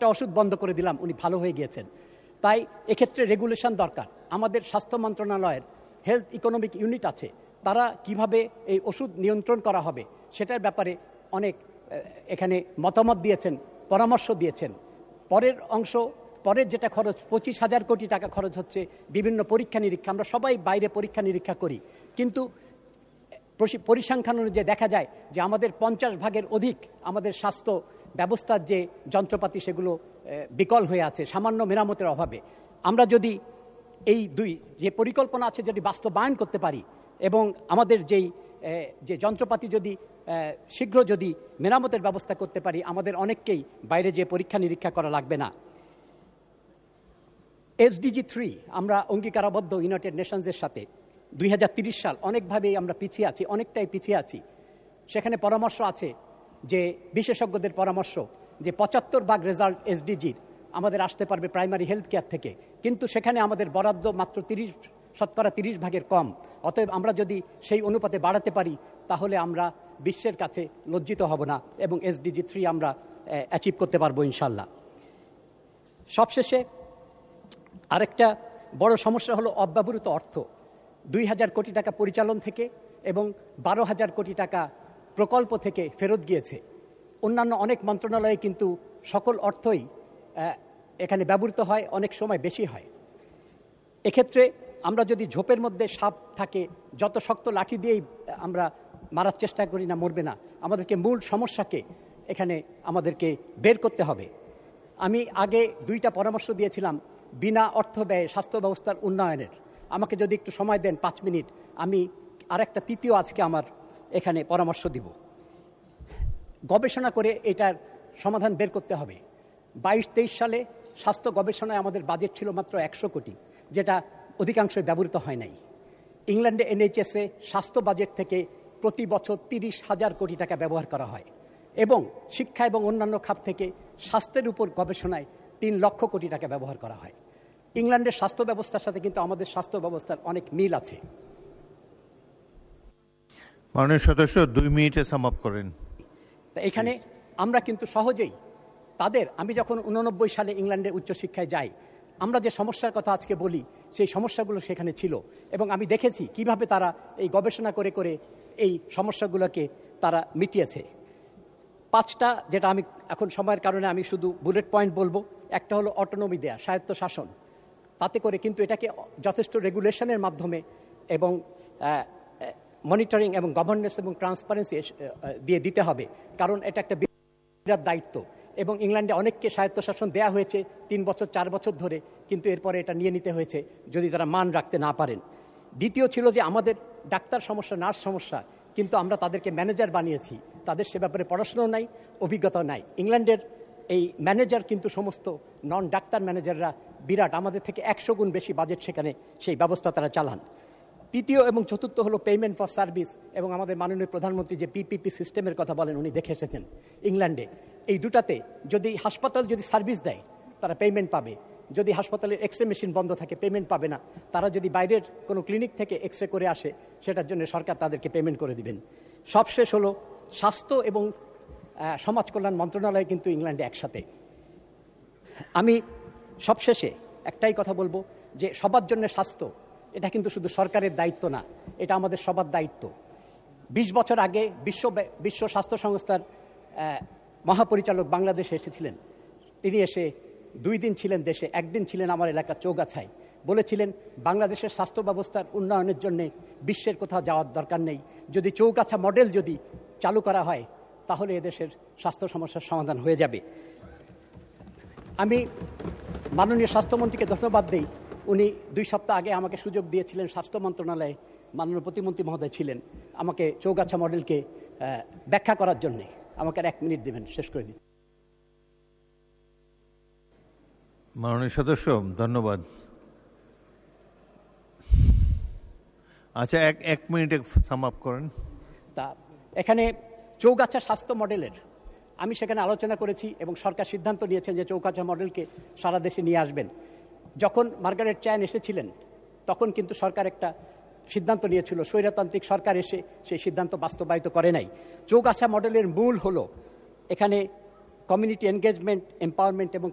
একটা ওষুধ বন্ধ করে দিলাম, উনি ভালো হয়ে গিয়েছেন। তাই এক্ষেত্রে রেগুলেশন দরকার। আমাদের স্বাস্থ্য মন্ত্রণালয়ের হেলথ ইকোনমিক ইউনিট আছে, তারা কিভাবে এই ওষুধ নিয়ন্ত্রণ করা হবে সেটার ব্যাপারে অনেক এখানে মতামত দিয়েছেন, পরামর্শ দিয়েছেন। পরের যেটা খরচ 25,000 কোটি টাকা খরচ হচ্ছে বিভিন্ন পরীক্ষা নিরীক্ষা। আমরা সবাই বাইরে পরীক্ষা নিরীক্ষা করি, কিন্তু পরিসংখ্যান অনুযায়ী দেখা যায় যে আমাদের 50 ভাগের অধিক আমাদের স্বাস্থ্য ব্যবস্থার যে যন্ত্রপাতি সেগুলো বিকল হয়ে আছে সামান্য মেরামতের অভাবে। আমরা যদি এই যে পরিকল্পনা আছে যদি বাস্তবায়ন করতে পারি এবং আমাদের যে যন্ত্রপাতি যদি শীঘ্র যদি মেরামতের ব্যবস্থা করতে পারি, আমাদের অনেককেই বাইরে যে পরীক্ষা নিরীক্ষা করা লাগবে না। SDG 3 আমরা অঙ্গীকারাবদ্ধ ইউনাইটেড নেশনসের সাথে 2030 সাল, অনেকভাবেই আমরা পিছিয়ে আছি, অনেকটাই পিছিয়ে আছি। সেখানে পরামর্শ আছে যে বিশেষজ্ঞদের পরামর্শ যে 75 ভাগ রেজাল্ট SDGর আমাদের আসতে পারবে প্রাইমারি হেলথ কেয়ার থেকে, কিন্তু সেখানে আমাদের বরাদ্দ মাত্র 30 ভাগের কম। অতএব আমরা যদি সেই অনুপাতে বাড়াতে পারি তাহলে আমরা বিশ্বের কাছে লজ্জিত হব না এবং SDG 3 আমরা অ্যাচিভ করতে পারবো ইনশাল্লাহ। সবশেষে আরেকটা বড় সমস্যা হলো অব্যবহৃত অর্থ। 2,000 কোটি টাকা পরিচালন থেকে এবং 12,000 কোটি টাকা প্রকল্প থেকে ফেরত গিয়েছে। অন্যান্য অনেক মন্ত্রণালয়ে কিন্তু সকল অর্থই এখানে ব্যবহৃত হয়, অনেক সময় বেশি হয়। এক্ষেত্রে আমরা যদি ঝোপের মধ্যে সাপ থাকে, যত শক্ত লাঠি দিয়েই আমরা মারার চেষ্টা করি না, মরবে না। আমাদেরকে মূল সমস্যাকে এখানে আমাদেরকে বের করতে হবে। আমি আগে 2টা পরামর্শ দিয়েছিলাম বিনা অর্থ ব্যয়ে স্বাস্থ্য ব্যবস্থার উন্নয়নের। আমাকে যদি একটু সময় দেন 5 মিনিট, আমি আরেকটা তৃতীয় আজকে আমার এখানে পরামর্শ দিব। গবেষণা করে এটার সমাধান বের করতে হবে। 22-23 সালে স্বাস্থ্য গবেষণায় আমাদের বাজেট ছিল মাত্র 100 কোটি, যেটা অধিকাংশই ব্যবহৃত হয় নাই। ইংল্যান্ডে NHS-এ স্বাস্থ্য বাজেট থেকে প্রতি বছর 30,000 কোটি টাকা ব্যবহার করা হয় এবং শিক্ষা এবং অন্যান্য খাত থেকে স্বাস্থ্যের উপর গবেষণায় 3 লক্ষ কোটি টাকা ব্যবহার করা হয়। ইংল্যান্ডের স্বাস্থ্য ব্যবস্থার সাথে কিন্তু আমাদের স্বাস্থ্য ব্যবস্থার অনেক মিল আছে। মাননীয় সদস্য 2 মিনিটে সাম আপ করেন। এখানে আমরা কিন্তু সহজেই আমি যখন 89 সালে ইংল্যান্ডে উচ্চশিক্ষায় যাই, আমরা যে সমস্যার কথা আজকে বলি সেই সমস্যাগুলো সেখানে ছিল এবং আমি দেখেছি কিভাবে তারা এই গবেষণা করে করে এই সমস্যাগুলোকে তারা মিটিয়েছে। 5টা যেটা আমি এখন সময়ের কারণে আমি শুধু বুলেট পয়েন্ট বলবো। একটা হলো অটোনমি দেয়া, স্বায়ত্ত শাসন। তাতে করে কিন্তু এটাকে যথেষ্ট রেগুলেশনের মাধ্যমে এবং মনিটরিং এবং গভর্নেন্স এবং ট্রান্সপারেন্সি দিয়ে দিতে হবে, কারণ এটা একটা বিরাট দায়িত্ব। এবং ইংল্যান্ডে অনেককে স্বায়ত্তশাসন দেয়া হয়েছে 3 বছর 4 বছর ধরে, কিন্তু এরপরে এটা নিয়ে নিতে হয়েছে যদি তারা মান রাখতে না পারেন। দ্বিতীয় ছিল যে আমাদের ডাক্তার সমস্যা, নার্স সমস্যা, কিন্তু আমরা তাদেরকে ম্যানেজার বানিয়েছি, তাদের সে ব্যাপারে পড়াশোনাও নাই, অভিজ্ঞতাও নাই। ইংল্যান্ডের এই ম্যানেজার কিন্তু সমস্ত নন ডাক্তার ম্যানেজাররা বিরাট, আমাদের থেকে 100 গুণ বেশি বাজেট সেখানে সেই ব্যবস্থা তারা চালান। তৃতীয় এবং চতুর্থ হলো পেমেন্ট ফর সার্ভিস, এবং আমাদের মাননীয় প্রধানমন্ত্রী যে PPP সিস্টেমের কথা বলেন, উনি দেখে এসেছেন ইংল্যান্ডে। এই দুটাতে যদি হাসপাতাল যদি সার্ভিস দেয় তারা পেমেন্ট পাবে, যদি হাসপাতালের এক্সরে মেশিন বন্ধ থাকে পেমেন্ট পাবে না। তারা যদি বাইরের কোনো ক্লিনিক থেকে এক্সরে করে আসে সেটার জন্য সরকার তাদেরকে পেমেন্ট করে দিবেন। সবশেষ হলো স্বাস্থ্য এবং সমাজ কল্যাণ মন্ত্রণালয় কিন্তু ইংল্যান্ডে একসাথে। আমি সবশেষে একটাই কথা বলবো যে সবার জন্য স্বাস্থ্য এটা কিন্তু শুধু সরকারের দায়িত্ব না, এটা আমাদের সবার দায়িত্ব। 20 বছর আগে বিশ্ব স্বাস্থ্য সংস্থার মহাপরিচালক বাংলাদেশে এসেছিলেন। তিনি এসে 2 দিন ছিলেন দেশে, 1 দিন ছিলেন আমার এলাকা চৌগাছায়। বলেছিলেন বাংলাদেশের স্বাস্থ্য ব্যবস্থার উন্নয়নের জন্য বিশ্বের কোথাও যাওয়ার দরকার নেই, যদি চৌগাছা মডেল যদি চালু করা হয় তাহলে এদেশের স্বাস্থ্য সমস্যার সমাধান হয়ে যাবে। আমি মাননীয় স্বাস্থ্যমন্ত্রীকে ধন্যবাদ দিই, উনি 2 সপ্তাহ আগে আমাকে সুযোগ দিয়েছিলেন, স্বাস্থ্য মন্ত্রণালয়ে মাননীয় প্রতিমন্ত্রী মহোদয় ছিলেন, আমাকে চৌগাছা মডেলকে ব্যাখ্যা করার জন্যে। আমাকে আর 1 মিনিট দেবেন, শেষ করে দিন। মাননীয় সদস্য ধন্যবাদ। আচ্ছা, 1 মিনিটে সাম আপ করেন। তা এখানে চৌগাছা স্বাস্থ্য মডেলের আমি সেখানে আলোচনা করেছি এবং সরকার সিদ্ধান্ত নিয়েছেন যে চৌগাছা মডেলকে সারা দেশে নিয়ে আসবেন। যখন মার্গারেট চ্যান এসেছিলেন তখন কিন্তু সরকার একটা সিদ্ধান্ত নিয়েছিল, স্বৈরতান্ত্রিক সরকার এসে সেই সিদ্ধান্ত বাস্তবায়িত করে নাই। চৌগাছা মডেলের মূল হলো এখানে কমিউনিটি এনগেজমেন্ট, এম্পাওয়ারমেন্ট এবং